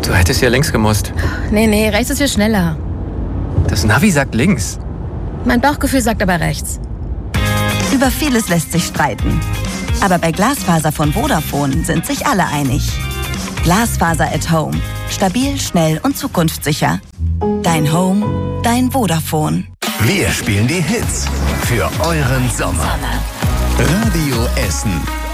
Du hättest hier links gemusst. Nee, rechts ist viel schneller. Das Navi sagt links. Mein Bauchgefühl sagt aber rechts. Über vieles lässt sich streiten. Aber bei Glasfaser von Vodafone sind sich alle einig. Glasfaser at Home. Stabil, schnell und zukunftssicher. Dein Home, dein Vodafone. Wir spielen die Hits für euren Sommer. Radio Essen.